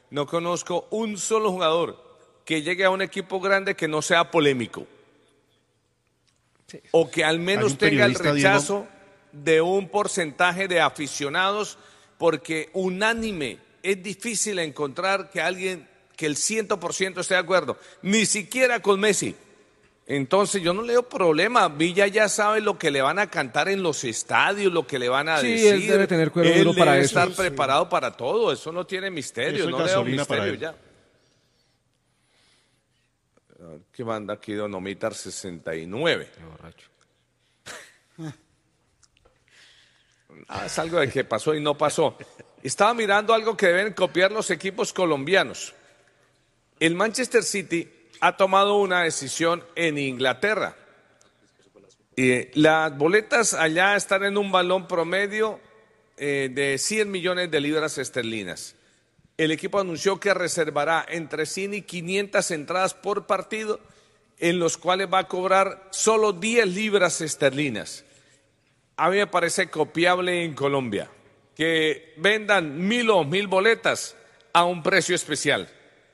no conozco un solo jugador que llegue a un equipo grande que no sea polémico. Sí. O que al menos tenga el rechazo de un porcentaje de aficionados, porque unánime es difícil encontrar que alguien, que el 100% esté de acuerdo, ni siquiera con Messi. Entonces yo no le doy problema. Villa ya sabe lo que le van a cantar en los estadios, lo que le van a decir. Él debe tener cuero duro para debe eso. estar preparado para todo. Eso no tiene misterio. No le doy misterio ya. ¿Qué manda aquí Don Omitar 69? Qué borracho. Es algo de que pasó y no pasó. Estaba mirando algo que deben copiar los equipos colombianos. El Manchester City ha tomado una decisión en Inglaterra. Las boletas allá están en un valor promedio de 100 millones de libras esterlinas. El equipo anunció que reservará entre 100 y 500 entradas por partido, en los cuales va a cobrar solo 10 libras esterlinas. A mí me parece copiable en Colombia, que vendan 1.000 o 2.000 boletas a un precio especial.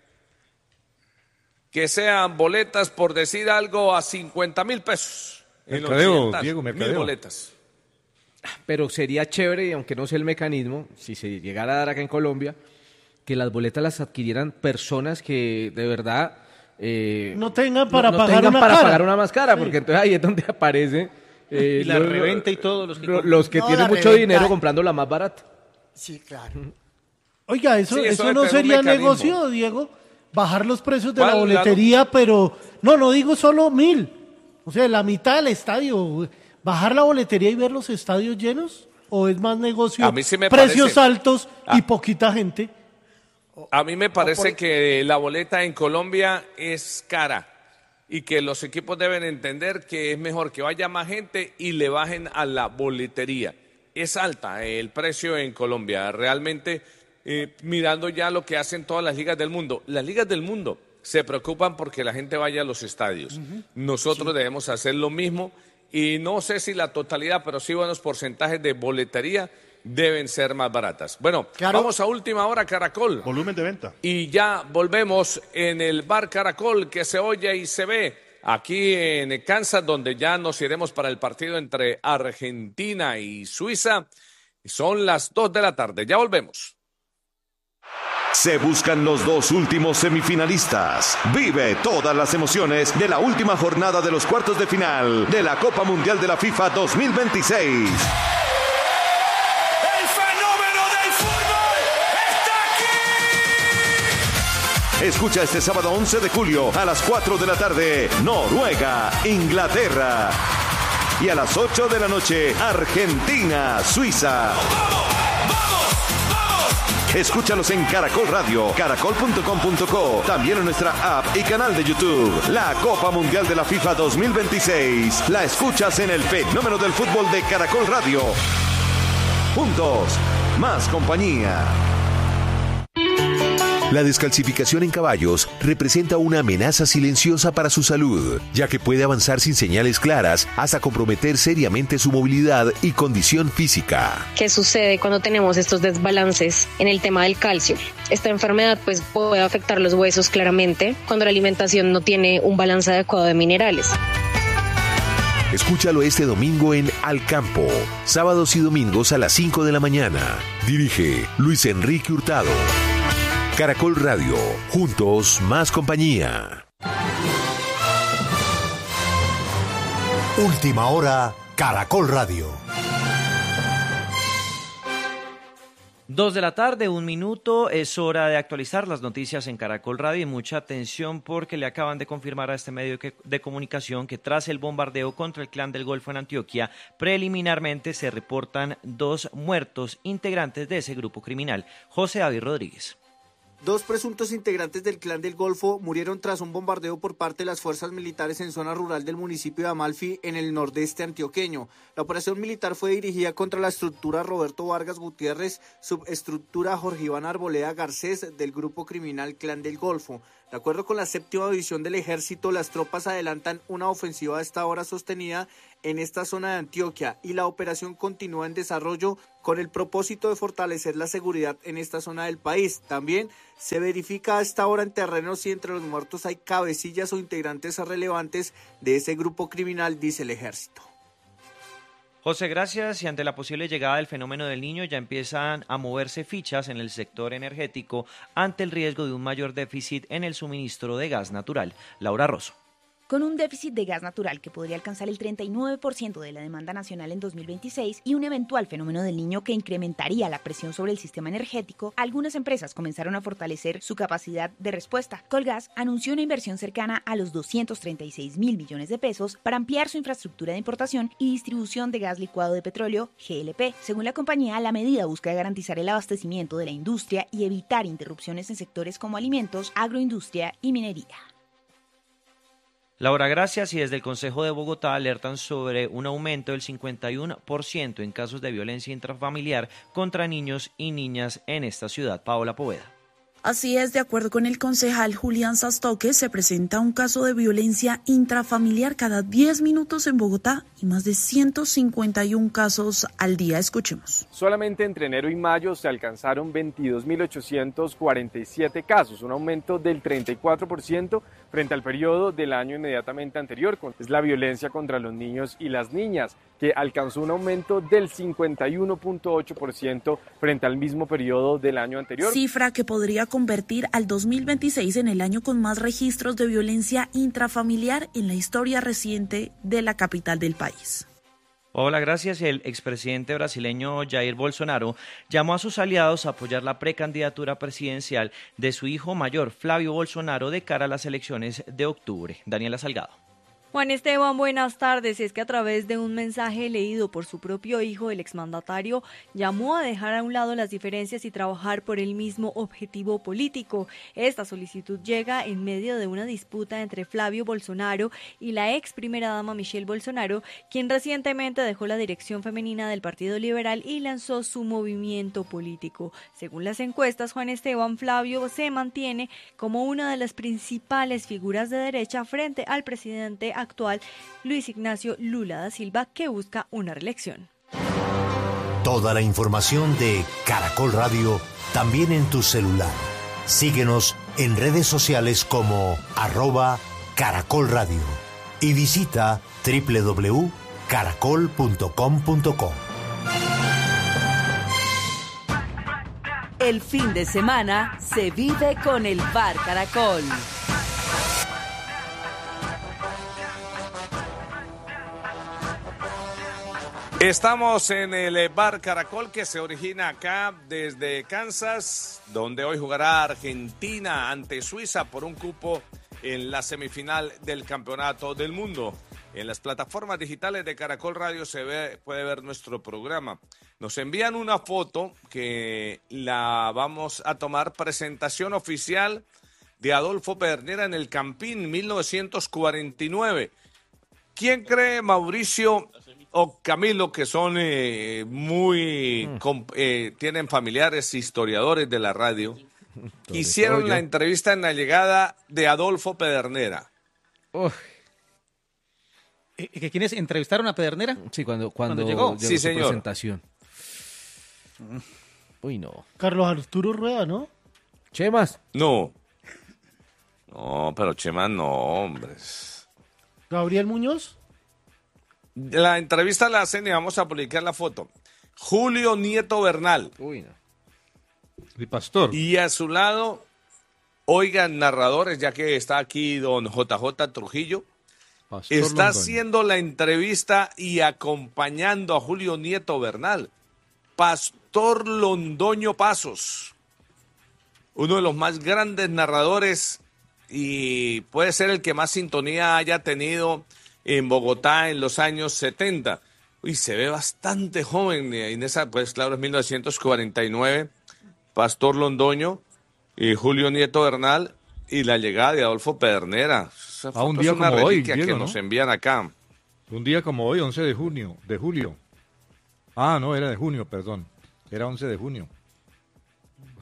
Que sean boletas, por decir algo, a 50.000 pesos. Mercadeo, Diego, mercadeo. 1.000 boletas. Pero sería chévere, aunque no sé el mecanismo, si se llegara a dar acá en Colombia, que las boletas las adquirieran personas que de verdad no tengan para pagar una más cara, sí. Porque entonces ahí es donde aparece y la reventa y todo los que tienen mucho dinero comprando la más barata. Sí, claro. Oiga, eso no sería negocio, Diego, bajar los precios de la boletería, pero no digo solo 1.000, o sea, la mitad del estadio, bajar la boletería y ver los estadios llenos, o es más negocio, precios altos y poquita gente. A mí me parece que la boleta en Colombia es cara y que los equipos deben entender que es mejor que vaya más gente y le bajen a la boletería. Es alta el precio en Colombia, realmente mirando ya lo que hacen todas las ligas del mundo. Las ligas del mundo se preocupan porque la gente vaya a los estadios. Nosotros debemos hacer lo mismo y no sé si la totalidad, pero sí buenos porcentajes de boletería deben ser más baratas. Bueno, vamos a última hora, Caracol. Volumen de venta. Y ya volvemos en el bar Caracol, que se oye y se ve aquí en Kansas, donde ya nos iremos para el partido entre Argentina y Suiza. Son las 2 de la tarde. Ya volvemos. Se buscan los dos últimos semifinalistas. Vive todas las emociones de la última jornada de los cuartos de final de la Copa Mundial de la FIFA 2026. Escucha este sábado 11 de julio a las 4 de la tarde, Noruega, Inglaterra. Y a las 8 de la noche, Argentina, Suiza. Escúchalos en Caracol Radio, caracol.com.co, también en nuestra app y canal de YouTube. La Copa Mundial de la FIFA 2026. La escuchas en el fenómeno del fútbol de Caracol Radio. Juntos, más compañía. La descalcificación en caballos representa una amenaza silenciosa para su salud, ya que puede avanzar sin señales claras hasta comprometer seriamente su movilidad y condición física. ¿Qué sucede cuando tenemos estos desbalances en el tema del calcio? Esta enfermedad puede afectar los huesos claramente cuando la alimentación no tiene un balance adecuado de minerales. Escúchalo este domingo en Al Campo, sábados y domingos a las 5 de la mañana. Dirige Luis Enrique Hurtado. Caracol Radio, juntos más compañía. Última hora, Caracol Radio. 2 de la tarde, 1 minuto, es hora de actualizar las noticias en Caracol Radio y mucha atención porque le acaban de confirmar a este medio de comunicación que tras el bombardeo contra el Clan del Golfo en Antioquia, preliminarmente se reportan 2 muertos integrantes de ese grupo criminal. José David Rodríguez. 2 presuntos integrantes del Clan del Golfo murieron tras un bombardeo por parte de las fuerzas militares en zona rural del municipio de Amalfi, en el nordeste antioqueño. La operación militar fue dirigida contra la estructura Roberto Vargas Gutiérrez, subestructura Jorge Iván Arboleda Garcés del grupo criminal Clan del Golfo. De acuerdo con la 7ª división del ejército, las tropas adelantan una ofensiva a esta hora sostenida en esta zona de Antioquia y la operación continúa en desarrollo con el propósito de fortalecer la seguridad en esta zona del país. También se verifica a esta hora en terreno si entre los muertos hay cabecillas o integrantes relevantes de ese grupo criminal, dice el ejército. José, gracias. Y ante la posible llegada del fenómeno del Niño, ya empiezan a moverse fichas en el sector energético ante el riesgo de un mayor déficit en el suministro de gas natural. Laura Rosso. Con un déficit de gas natural que podría alcanzar el 39% de la demanda nacional en 2026 y un eventual fenómeno del Niño que incrementaría la presión sobre el sistema energético, algunas empresas comenzaron a fortalecer su capacidad de respuesta. Colgas anunció una inversión cercana a los 236.000 millones de pesos para ampliar su infraestructura de importación y distribución de gas licuado de petróleo, GLP. Según la compañía, la medida busca garantizar el abastecimiento de la industria y evitar interrupciones en sectores como alimentos, agroindustria y minería. Laura, gracias. Y desde el Consejo de Bogotá alertan sobre un aumento del 51% en casos de violencia intrafamiliar contra niños y niñas en esta ciudad. Paola Poveda. Así es, de acuerdo con el concejal Julián Sastoque, se presenta un caso de violencia intrafamiliar cada 10 minutos en Bogotá y más de 151 casos al día. Escuchemos. Solamente entre enero y mayo se alcanzaron 22.847 casos, un aumento del 34% frente al periodo del año inmediatamente anterior. Es la violencia contra los niños y las niñas, que alcanzó un aumento del 51.8% frente al mismo periodo del año anterior. Cifra que podría convertir al 2026 en el año con más registros de violencia intrafamiliar en la historia reciente de la capital del país. Hola, gracias. El expresidente brasileño Jair Bolsonaro llamó a sus aliados a apoyar la precandidatura presidencial de su hijo mayor, Flavio Bolsonaro, de cara a las elecciones de octubre. Daniela Salgado. Juan Esteban, buenas tardes. Es que a través de un mensaje leído por su propio hijo, el exmandatario llamó a dejar a un lado las diferencias y trabajar por el mismo objetivo político. Esta solicitud llega en medio de una disputa entre Flavio Bolsonaro y la ex primera dama Michelle Bolsonaro, quien recientemente dejó la dirección femenina del Partido Liberal y lanzó su movimiento político. Según las encuestas, Juan Esteban, Flavio se mantiene como una de las principales figuras de derecha frente al presidente actual Luis Ignacio Lula da Silva, que busca una reelección. Toda la información de Caracol Radio también en tu celular. Síguenos en redes sociales como @Caracol Radio y visita www.caracol.com.co. El fin de semana se vive con el Bar Caracol. Estamos en el Bar Caracol, que se origina acá desde Kansas, donde hoy jugará Argentina ante Suiza por un cupo en la semifinal del Campeonato del Mundo. En las plataformas digitales de Caracol Radio puede ver nuestro programa. Nos envían una foto que la vamos a tomar, presentación oficial de Adolfo Pedernera en el Campín 1949. ¿Quién cree, Mauricio o Camilo, que son tienen familiares historiadores de la radio, hicieron la entrevista en la llegada de Adolfo Pedernera? ¿Quiénes entrevistaron a Pedernera? Sí, cuando llegó. Sí, señor. Su presentación. Uy, no. Carlos Arturo Rueda, ¿no? ¿Chemas? No, pero Chemas no, hombre. ¿Gabriel Muñoz? La entrevista la hacen y vamos a publicar la foto. Julio Nieto Bernal. Uy, no. El pastor. Y a su lado, oigan, narradores, ya que está aquí don JJ Trujillo. Pastor está Londoño. haciendo la entrevista y acompañando a Julio Nieto Bernal. Pastor Londoño Pasos. Uno de los más grandes narradores y puede ser el que más sintonía haya tenido en Bogotá en los años 70. Y se ve bastante joven en esa, pues claro, es 1949, Pastor Londoño y Julio Nieto Bernal y la llegada de Adolfo Pedernera. Esa foto un día es una como hoy, reliquia Diego, que ¿no? nos envían acá. Un día como hoy, 11 de julio. Ah, no, era de junio, perdón. Era 11 de junio.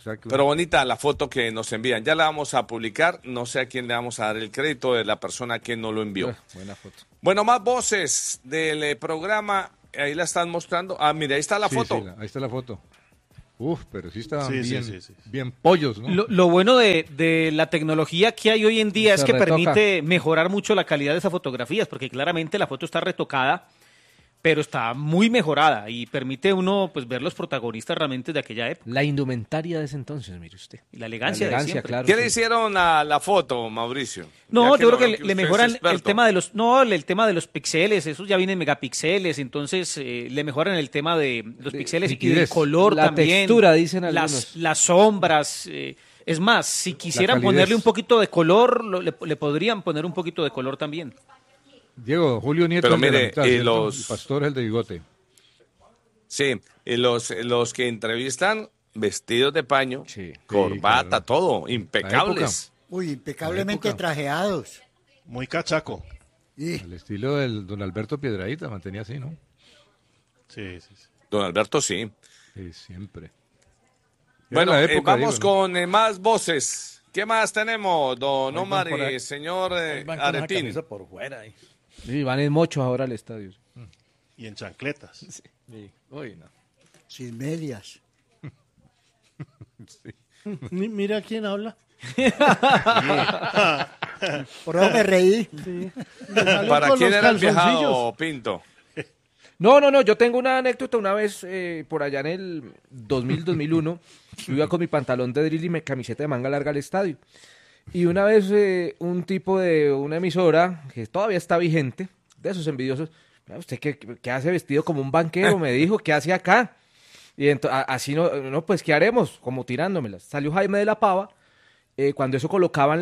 sea que Pero bonita la foto que nos envían. Ya la vamos a publicar. No sé a quién le vamos a dar el crédito de la persona que nos lo envió. Buena foto. Bueno, más voces del programa. Ahí la están mostrando. Ah, mira, ahí está la foto. Sí, ahí está la foto. Pero sí estaban Sí. bien pollos, ¿no? Lo bueno de la tecnología que hay hoy en día es que retoca. permite mejorar mucho la calidad de esas fotografías, porque claramente la foto está retocada, pero está muy mejorada y permite uno pues ver los protagonistas realmente de aquella época. La indumentaria de ese entonces, mire usted. Y la elegancia de siempre. claro. ¿Qué le hicieron a la foto, Mauricio? No, Ya yo creo que usted le es mejoran el experto. tema de el tema de los píxeles, esos ya vienen megapíxeles, entonces le mejoran el tema de los píxeles y del nitidez. color La también. textura, dicen algunos. Las sombras. Es más, si quisieran calidez. ponerle un poquito de color, le podrían poner un poquito de color también. Diego, Julio Nieto Pero es el de la mire, mitad, y ¿cierto? los- El Pastor es el de bigote. Sí, y los que entrevistan vestidos de paño, Sí. corbata, claro. todo, impecables. Uy, impecablemente La época. trajeados. Muy cachaco. Y Al estilo del don Alberto Piedradita, mantenía así, ¿no? Sí. Don Alberto, sí. Sí, siempre. Bueno, Era la época, vamos Diego, ¿no? con más voces. ¿Qué más tenemos, don Ahí Omar van por ahí. y señor Ahí van con esa Aretín? camisa por fuera. Ahí. Sí, van en mocho ahora al estadio. Y en chancletas. Sí. Uy, no. sin medias. Mira quién habla. Por eso me reí. Sí. Le salen ¿Para con quién los era el calzoncillos. viajado, Pinto? No, yo tengo una anécdota una vez por allá en el 2000-2001, yo iba con mi pantalón de drill y mi camiseta de manga larga al estadio. Y una vez un tipo de una emisora, que todavía está vigente, de esos envidiosos, ¿usted qué hace vestido como un banquero? Me dijo, ¿qué hace acá? Y así no, pues, ¿qué haremos? Como tirándomelas. Salió Jaime de la Pava. Cuando eso colocaban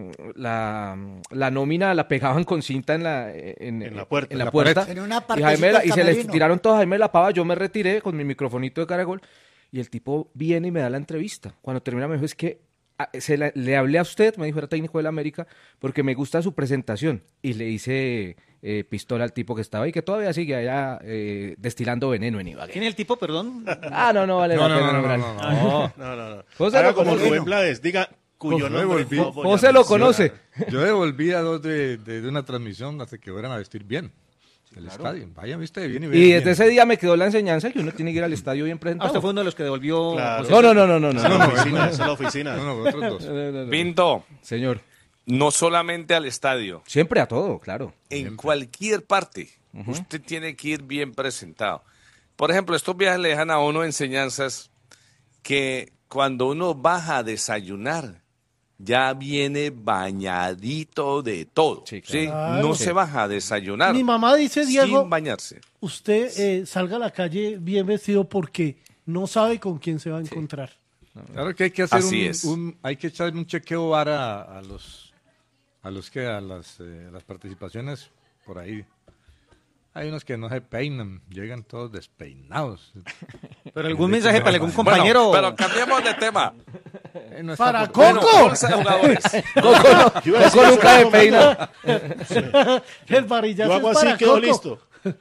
la nómina, la pegaban con cinta en la puerta. En una Y, partecita del y se les camerino. tiraron todos a Jaime de la Pava. Yo me retiré con mi microfonito de Caracol. Y el tipo viene y me da la entrevista. Cuando termina me dijo, es que le hablé a usted, me dijo, era técnico del América, porque me gusta su presentación. Y le hice pistola al tipo que estaba ahí, que todavía sigue allá destilando veneno en Ibagué. ¿Quién es el tipo, perdón? No vale la pena nombrar. No. José Haga lo como conoce. Rubén Blades, diga cuyo nombre. José lo conoce. Yo devolví a dos de una transmisión hasta que fueran a vestir bien el estadio. Vayan, viste, bien y bien. Y desde ese día me quedó la enseñanza que uno tiene que ir al estadio bien presentado. Usted fue uno de los que devolvió. Claro. José. No. Esa es la oficina, esa es la oficina. No, otros dos. Pinto, Señor. no solamente al estadio, Siempre a todo, claro. en cualquier parte, usted tiene que ir bien presentado. Por ejemplo, estos viajes le dejan a uno enseñanzas que cuando uno baja a desayunar, ya viene bañadito de todo. ¿sí? Claro. No Sí. se baja a desayunar. Mi mamá dice, Diego, sin bañarse. usted salga a la calle bien vestido porque no sabe con quién se va a encontrar. Claro que hay que hacer Así es. hay que echar un chequeo vara a las participaciones por ahí. Hay unos que no se peinan, llegan todos despeinados. Pero algún mensaje para algún compañero. Bueno, pero cambiemos de tema. No está ¡Para por- Coco! Bolsa de jugadores. Coco nunca se peina. El varillazo Yo hago es así, para quedó Coco. listo.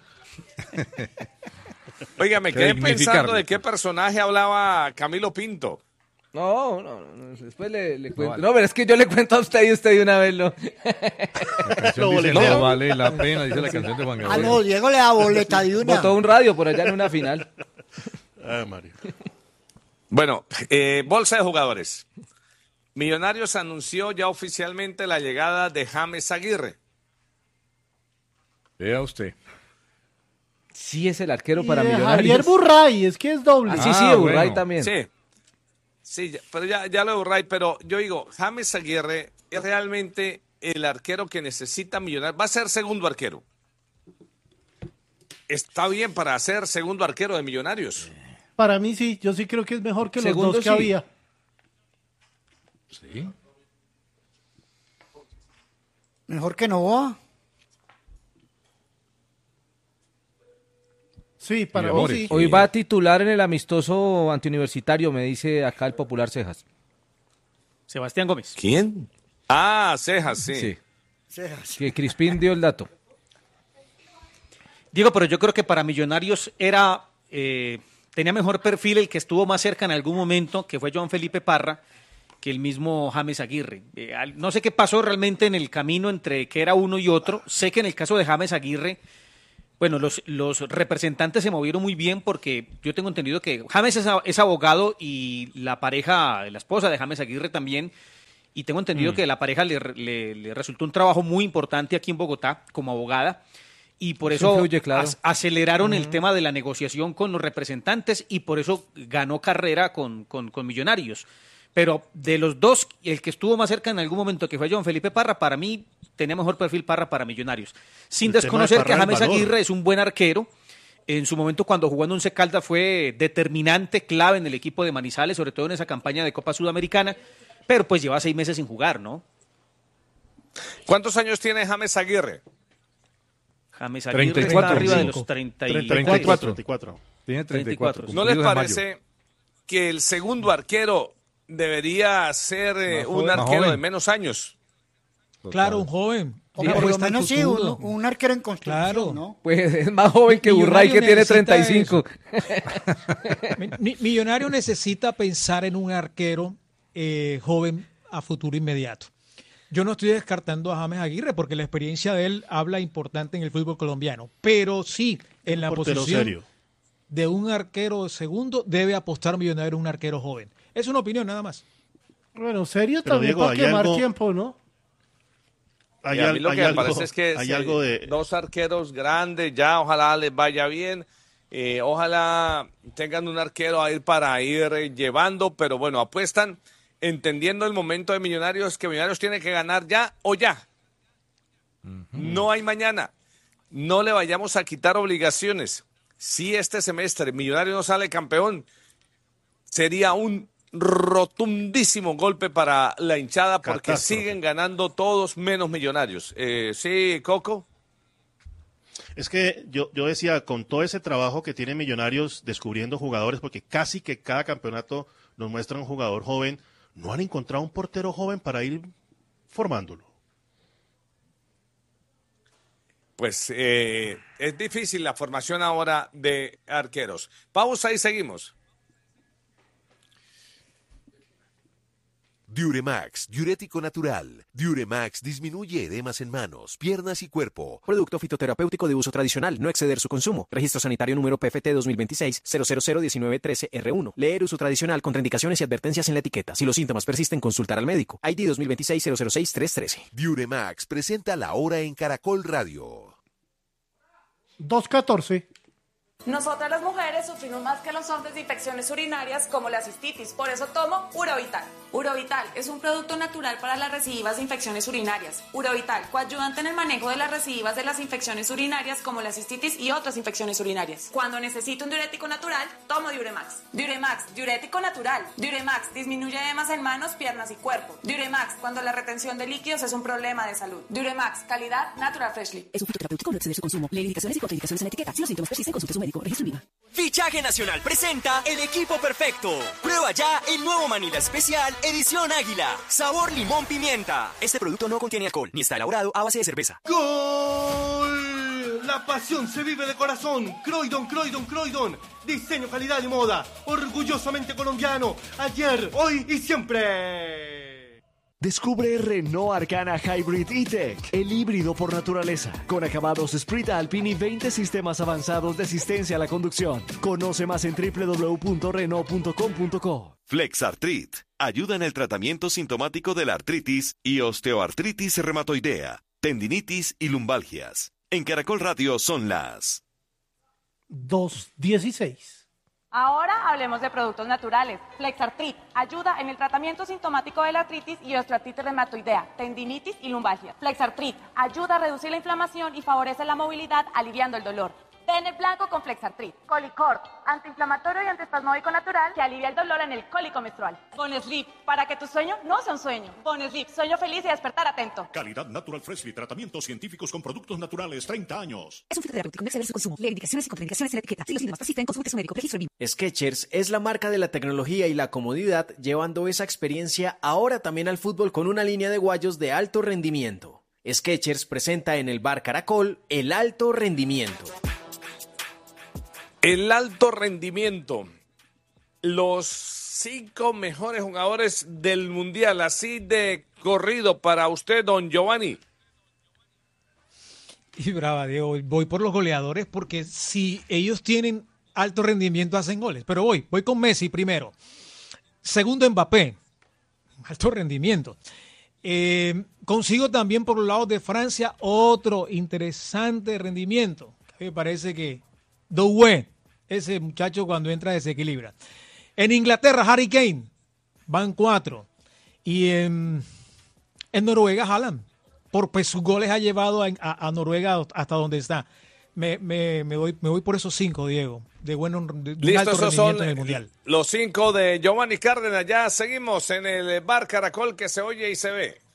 Oiga, me Que quedé dignificarlo, pensando de qué personaje hablaba Camilo Pinto. No, después le cuento. No, pero es que yo le cuento a usted y usted de una vez lo... La canción dice, no vale la pena, dice la canción de Juan Ah, Gabriel. no, Diego le da boleta de una. Botó un radio por allá en una final. Mario. Bueno, bolsa de jugadores. Millonarios anunció ya oficialmente la llegada de James Aguirre. Vea usted. Sí es el arquero Y para de Millonarios. Javier Burray, es que es doble. Sí, de Burray bueno. también. Sí, pero ya lo de Burray, pero yo digo, James Aguirre es realmente el arquero que necesita Millonarios. Va a ser segundo arquero. Está bien para ser segundo arquero de Millonarios. Para mí sí, yo sí creo que es mejor que Segundo, los dos que sí. había. Sí. Mejor que Novoa. Sí, para Y mí Amores. sí. Hoy va a titular en el amistoso antiuniversitario, me dice acá el popular Cejas. Sebastián Gómez. ¿Quién? Ah, Cejas, sí. Que Crispín dio el dato. Diego, pero yo creo que para Millonarios era tenía mejor perfil el que estuvo más cerca en algún momento, que fue Joan Felipe Parra, que el mismo James Aguirre. No sé qué pasó realmente en el camino entre que era uno y otro. Sé que en el caso de James Aguirre, bueno, los representantes se movieron muy bien porque yo tengo entendido que James es abogado y la esposa de James Aguirre también, y tengo entendido que la pareja le resultó un trabajo muy importante aquí en Bogotá como abogada, y por eso influye, claro. aceleraron el tema de la negociación con los representantes y por eso ganó carrera con Millonarios. Pero de los dos, el que estuvo más cerca en algún momento, que fue Joan Felipe Parra, para mí tenía mejor perfil Parra para Millonarios. Sin desconocer que James Aguirre es un buen arquero. En su momento, cuando jugó en Once Caldas, fue determinante, clave en el equipo de Manizales, sobre todo en esa campaña de Copa Sudamericana, pero pues lleva 6 meses sin jugar, ¿no? ¿Cuántos años tiene James Aguirre? James Aguirre 34, está arriba de cinco. los 34. Tiene 34. ¿No les parece que el segundo arquero debería ser un arquero de menos años? Claro, un joven. O por lo menos sí, un arquero en construcción, claro. ¿no? Pues es más joven que Burray, que tiene 35. Millonario necesita pensar en un arquero joven a futuro inmediato. Yo no estoy descartando a James Aguirre porque la experiencia de él habla importante en el fútbol colombiano, pero sí, en la posición de un arquero segundo debe apostar Millonario un arquero joven. Es una opinión nada más. Bueno, serio Pero, también Diego, para quemar tiempo, ¿no? A mí lo que me parece es que dos arqueros grandes, ya ojalá les vaya bien, ojalá tengan un arquero a ir para ir llevando, pero bueno, apuestan entendiendo el momento de Millonarios, que Millonarios tiene que ganar ya o ya. No hay mañana. No le vayamos a quitar obligaciones. Si este semestre Millonarios no sale campeón, sería un rotundísimo golpe para la hinchada porque Catástrofe. siguen ganando todos menos Millonarios. ¿Sí, Coco? Es que yo decía, con todo ese trabajo que tiene Millonarios descubriendo jugadores, porque casi que cada campeonato nos muestra un jugador joven, no han encontrado un portero joven para ir formándolo. Pues es difícil la formación ahora de arqueros. Pausa y seguimos. Diuremax, diurético natural. Diuremax disminuye edemas en manos, piernas y cuerpo. Producto fitoterapéutico de uso tradicional, no exceder su consumo. Registro sanitario número PFT 2026-0001913R1. Leer uso tradicional, contraindicaciones y advertencias en la etiqueta. Si los síntomas persisten, consultar al médico. ID 2026-006-313. Diuremax presenta La Hora en Caracol Radio. 2:14. Nosotras las mujeres sufrimos más que los hombres de infecciones urinarias como la cistitis, por eso tomo Urovital. Urovital es un producto natural para las recidivas de infecciones urinarias. Urovital, coayudante en el manejo de las recidivas de las infecciones urinarias como la cistitis y otras infecciones urinarias. Cuando necesito un diurético natural, tomo Diuremax. Diuremax, diurético natural. Diuremax disminuye edemas en manos, piernas y cuerpo. Diuremax, cuando la retención de líquidos es un problema de salud. Diuremax, calidad Natural Freshly. Es un fitoterapéutico, no exceder su consumo. Lee indicaciones y contraindicaciones en la etiqueta. Si los síntomas persisten, consulte a su médico. Registro INVIMA. Fichaje Nacional presenta El Equipo Perfecto. Prueba ya el nuevo Manila Especial Edición Águila. Sabor limón pimienta. Este producto no contiene alcohol ni está elaborado a base de cerveza. ¡Gol! La pasión se vive de corazón. Croydon. Diseño, calidad y moda. Orgullosamente colombiano. Ayer, hoy y siempre. Descubre Renault Arcana Hybrid E-Tech, el híbrido por naturaleza, con acabados Sprint Alpine y 20 sistemas avanzados de asistencia a la conducción. Conoce más en www.renault.com.co. Flexartrit ayuda en el tratamiento sintomático de la artritis y osteoartritis reumatoidea, tendinitis y lumbalgias. En Caracol Radio son las 2:16. Ahora hablemos de productos naturales. Flexartrit ayuda en el tratamiento sintomático de la artritis y osteoartritis reumatoidea, tendinitis y lumbalgia. Flexartrit ayuda a reducir la inflamación y favorece la movilidad, aliviando el dolor. Té en el blanco con Flexartrit. Colicort, antiinflamatorio y antiespasmódico natural que alivia el dolor en el cólico menstrual. Bonesleep, para que tu sueño no sea un sueño. Bonesleep, sueño feliz y despertar atento. Calidad Natural Freshly, tratamientos científicos con productos naturales, 30 años. Es un fitoterapéutico, no exceder su consumo. Lee indicaciones y contraindicaciones en la etiqueta. Si los síntomas persisten, consulte a su médico. Registro INVIMA. Skechers es la marca de la tecnología y la comodidad, llevando esa experiencia ahora también al fútbol con una línea de guayos de alto rendimiento. Skechers presenta en el Bar Caracol el alto rendimiento. El alto rendimiento. Los 5 mejores jugadores del Mundial, así de corrido para usted, don Giovanni. Y brava, Diego, voy por los goleadores porque si ellos tienen alto rendimiento hacen goles. Pero voy con Messi primero. Segundo, Mbappé. Alto rendimiento. Consigo también por los lados de Francia otro interesante rendimiento. Me parece que Doué, ese muchacho cuando entra desequilibra. En Inglaterra, Harry Kane, van 4. Y en Noruega, Haaland. Por pues, sus goles ha llevado a Noruega hasta donde está. Me voy por esos 5, Diego. De Listo, alto esos son en el Mundial. los 5 de Giovanni Cárdenas. Ya seguimos en el Bar Caracol que se oye y se ve.